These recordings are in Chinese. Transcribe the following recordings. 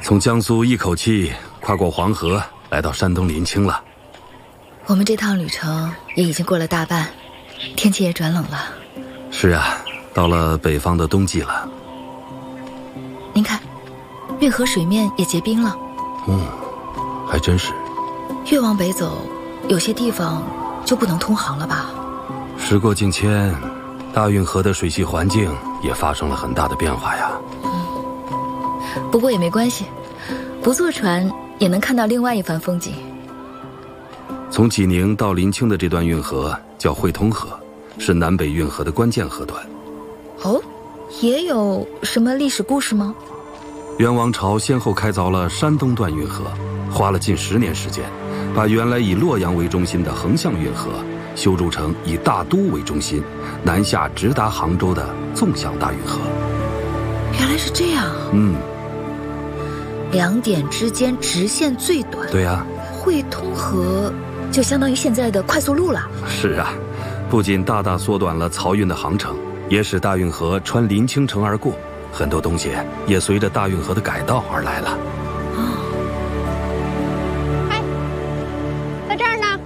从江苏一口气跨过黄河，来到山东临清了。 我们这趟旅程也已经过了大半，天气也转冷了。 是啊，到了北方的冬季了。 您看，运河水面也结冰了。 还真是。 越往北走，有些地方就不能通航了吧？ 时过境迁，大运河的水系环境也发生了很大的变化呀。 不过也没关系，不坐船也能看到另外一番风景。 从济宁到临清的这段运河叫汇通河，是南北运河的关键河段。 哦，也有什么历史故事吗？ 元王朝先后开凿了山东段运河，花了近10年时间，把原来以洛阳为中心的横向运河修筑成以大都为中心，南下直达杭州的纵向大运河。 原来是这样。两点之间直线最短。 对啊， 汇通河就相当于现在的快速路了。是啊，不仅大大缩短了漕运的航程，也使大运河穿临清城而过，很多东西也随着大运河的改道而来了。 在这儿呢。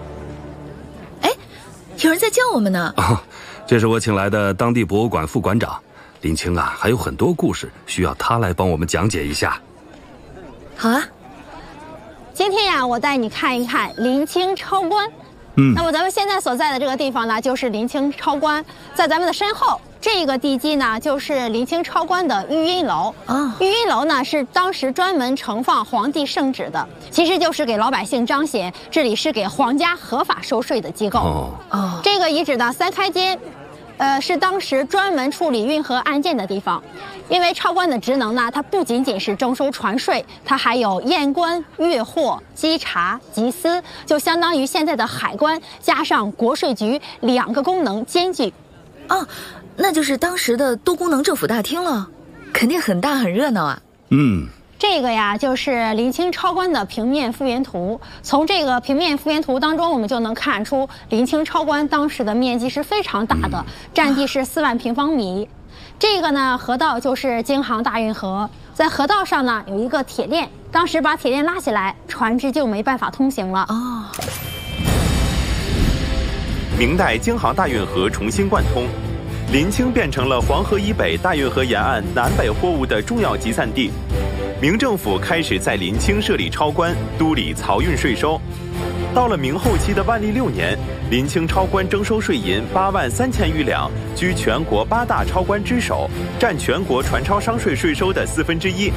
有人在叫我们呢。 这是我请来的当地博物馆副馆长。临清啊，还有很多故事需要他来帮我们讲解一下。 好啊。 今天呀，我带你看一看临清超观。那么咱们现在所在的这个地方呢，就是临清超观。在咱们的身后这个地基呢，就是临清超观的御音楼。御音楼呢是当时专门盛放皇帝圣旨的，其实就是给老百姓彰显这里是给皇家合法收税的机构。这个遗址的3开间。是当时专门处理运河案件的地方，因为超观的职能呢，它不仅仅是征收船税，它还有验关、阅货、稽查、缉私，就相当于现在的海关加上国税局2个功能兼具。 那就是当时的多功能政府大厅了，肯定很大很热闹啊。 这个呀，就是临清超观的平面复原图。从这个平面复原图当中，我们就能看出临清超观当时的面积是非常大的，占地是4万平方米。这个呢，河道就是京杭大运河，在河道上呢有一个铁链，当时把铁链拉起来，船只就没办法通行了。 明代京杭大运河重新贯通，临清变成了黄河以北大运河沿岸南北货物的重要集散地。明政府开始在临清设立超观，督理漕运税收。到了明后期的万历6年，临清超观征收税银8万3千余两，居全国8大超观之首，占全国船超商税税收的1/4。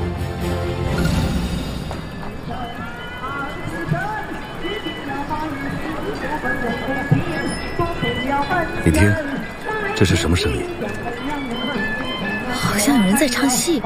你听，这是什么声音？ 好像有人在唱戏。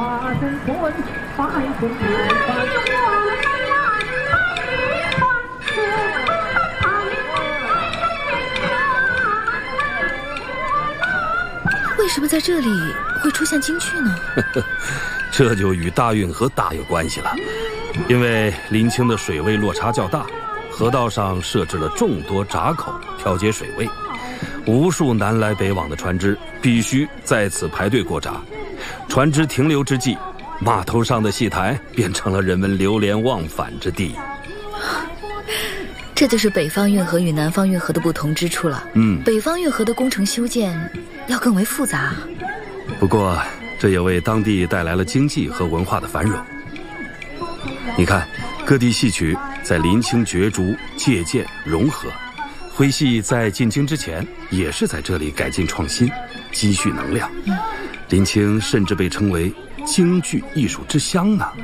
为什么在这里会出现京剧呢？ 这就与大运河大有关系了。因为临清的水位落差较大，河道上设置了众多闸口调节水位，无数南来北往的船只必须在此排队过闸。船只停留之际，码头上的戏台变成了人们流连忘返之地。 这就是北方运河与南方运河的不同之处了。北方运河的工程修建要更为复杂。 不过这也为当地带来了经济和文化的繁荣。你看，各地戏曲在临清角逐、借鉴、融合。徽戏在进京之前也是在这里改进创新，积蓄能量。临清甚至被称为京剧艺术之乡呢。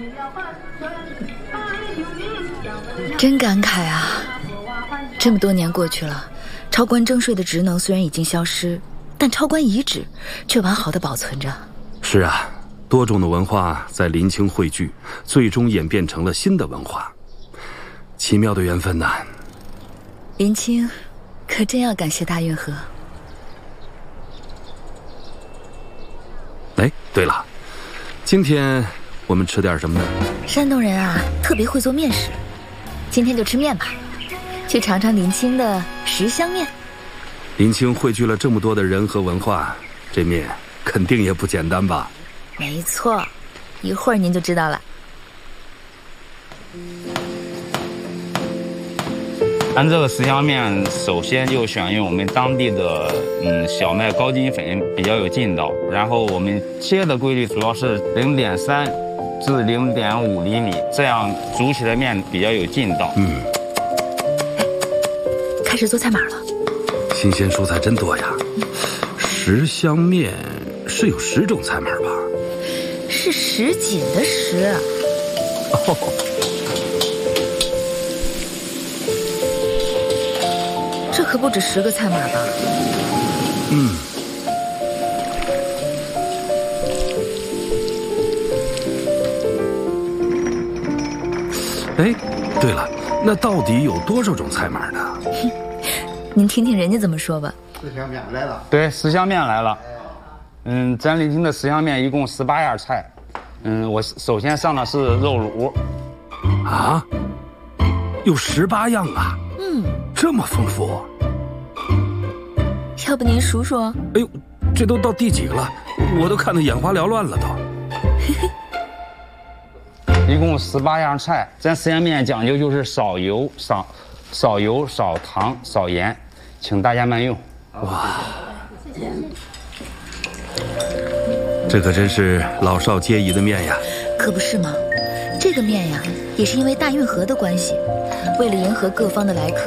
真感慨啊！这么多年过去了，超观征税的职能虽然已经消失，但超观遗址却完好的保存着。 是啊，多种的文化在临清汇聚，最终演变成了新的文化。奇妙的缘分呐！ 临清可真要感谢大运河。 对了，今天我们吃点什么呢？ 山东人啊，特别会做面食，今天就吃面吧，去尝尝临清的十香面。 临清汇聚了这么多的人和文化，这面肯定也不简单吧？ 没错，一会儿您就知道了。 咱这个十香面首先就选用我们当地的小麦高筋粉，比较有劲道。然后我们切的规律主要是0.3至0.5厘米，这样煮起来面比较有劲道。 开始做菜码了。 新鲜蔬菜真多呀！十香面是有10种菜码吧？ 是什锦的什。 哦。 这可不止10个菜码吧？ 哎，对了，那到底有多少种菜码呢？ 您听听人家怎么说吧。 十香面来了。对， 十香面来了。咱临清的十香面一共18样菜。我首先上的是肉卤。 啊？有18样啊？这么丰富。 要不您数数？ 哎呦，这都到第几个了？我都看得眼花缭乱了都。 一共18样菜，咱十香面讲究就是少油、少糖、少盐，请大家慢用。 哇，这可真是老少皆宜的面呀！ 可不是吗？这个面呀，也是因为大运河的关系，为了迎合各方的来客，